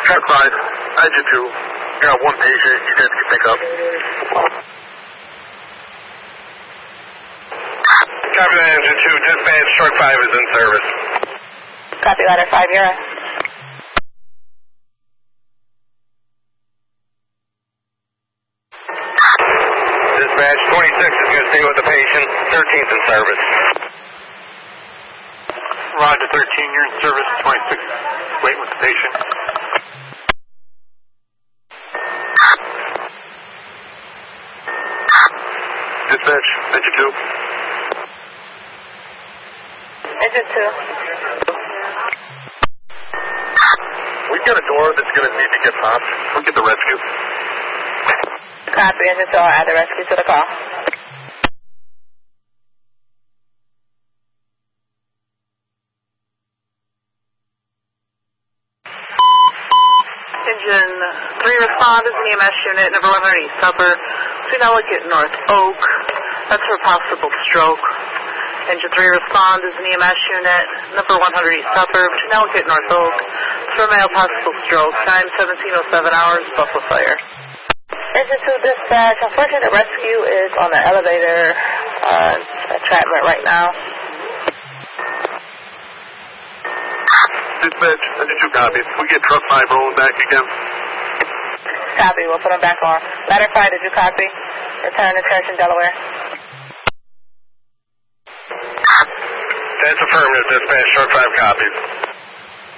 Truck 5, Engine 2. Got one patient. You guys can pick up. Copy that, Engine 2. Dispatch, Truck 5 is in service. Copy, Ladder 5, you're on. Dispatch, 26 is going to stay with the patient. 13th in service. Roger, 13, you're in service. 26, waiting with the patient. Dispatch, Engine 2. Engine 2. We got a door that's going to need to get popped. We'll get the rescue. Copy, Engine 2, I'll add the rescue to the call. Engine 3 respond is an EMS unit, number 100 East Upper, to Ellicott North Oak. That's for possible stroke. Engine 3 respond is an EMS unit, number 100 East Upper, to Ellicott North Oak. It's for male possible stroke, time 17:07 hours, Buffalo Fire. Engine 2 dispatch, unfortunately the rescue is on the elevator entrapment right now. Dispatch, Engine 2 copy. We get Truck 5 rolling back again. Copy, we'll put them back on. Ladder 5, did you copy? Return to church in Delaware. That's affirmative, Dispatch, Truck 5 copies.